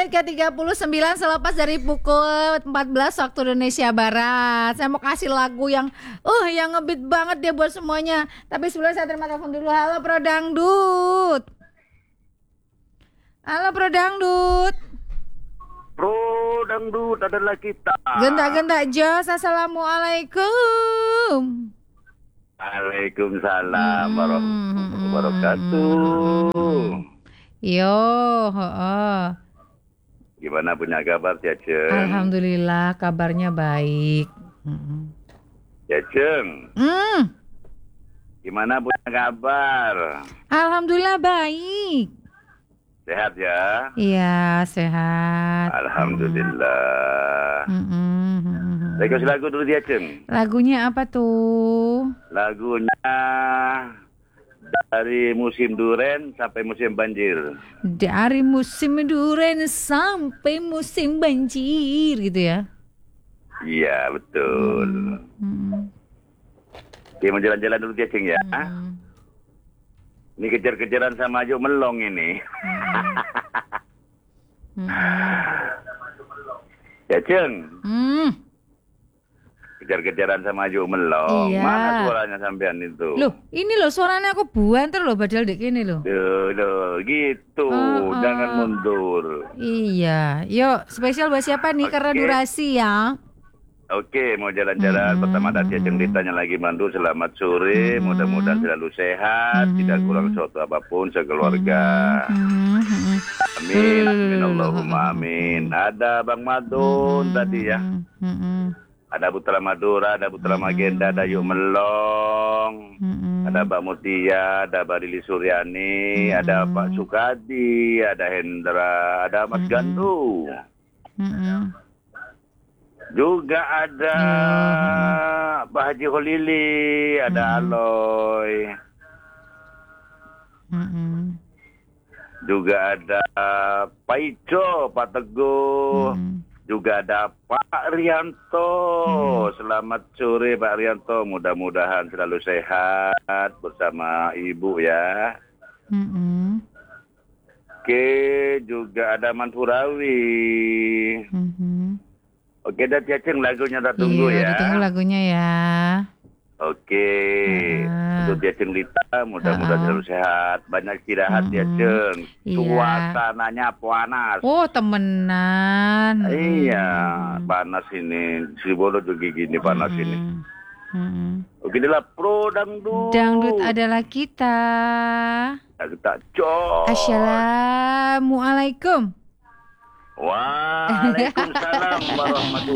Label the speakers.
Speaker 1: menit ke 39 selepas dari pukul 14 waktu Indonesia Barat. Saya mau kasih lagu yang ngebeat banget dia buat semuanya. Tapi sebelumnya saya terima telepon dulu. Halo Pro Dangdut. Halo Pro Dangdut.
Speaker 2: Pro Dangdut adalah kita.
Speaker 1: Gendak-gendak jos. Assalamualaikum.
Speaker 2: Waalaikumsalam warahmatullahi wabarakatuh.
Speaker 1: Yo,
Speaker 2: Gimana punya kabar ya Ceng?
Speaker 1: Alhamdulillah kabarnya baik.
Speaker 2: Ya Ceng. Gimana punya kabar?
Speaker 1: Alhamdulillah baik.
Speaker 2: Sehat ya?
Speaker 1: Iya sehat.
Speaker 2: Alhamdulillah. Request lagu dulu dia Ceng.
Speaker 1: Lagunya apa tuh?
Speaker 2: Lagunya dari musim duren sampai musim banjir.
Speaker 1: Dari musim duren sampai musim banjir gitu ya?
Speaker 2: Iya betul. Oke, mau jalan-jalan dulu dia Ceng ya. Ini kejar-kejaran sama Ajuk Melong ini. Ya Ceng. Kejar-kejaran sama Ajuk Melong.
Speaker 1: Iya.
Speaker 2: Mana suaranya sampean itu?
Speaker 1: Loh, ini loh suaranya aku buanter loh padahal dek ini loh.
Speaker 2: Loh, gitu. Jangan mundur.
Speaker 1: Iya, yuk spesial buat siapa nih karena durasi ya?
Speaker 2: Oke, mau jalan-jalan. Pertama tadi Ceng ditanya lagi mandu. Selamat sore, mudah-mudahan selalu sehat, tidak kurang suatu apapun sekeluarga. Amin, amin, Allahumma amin. Ada Bang Madun tadi ya. Ada Putra Madura, ada Putra Magenda, ada Yuk Melong, ada Mbak Mutia, ada Mbak Lili Suryani, ada Pak Sukadi, ada Hendra, ada Mas Gandu. Juga ada Pak Haji Holili, ada Aloy. Juga ada Pak Ijo, Pak Teguh. Juga ada Pak Rianto. Selamat sore Pak Rianto. Mudah-mudahan selalu sehat bersama Ibu ya. Oke, juga ada Manfurawi. Oke, dan Ceng lagunya kita tunggu ya.
Speaker 1: Ditunggu lagunya ya.
Speaker 2: Oke, untuk Ceng Lita mudah-mudahan selalu sehat. Banyak istirahat Ceng. Suasananya panas.
Speaker 1: Oh, temenan.
Speaker 2: Iya, panas ini. Sibolo juga gini panas ini. Oke, inilah Pro Dangdut.
Speaker 1: Dangdut adalah kita.
Speaker 2: Kita jos.
Speaker 1: Assalamualaikum.
Speaker 2: Waalaikumsalam warahmatullahi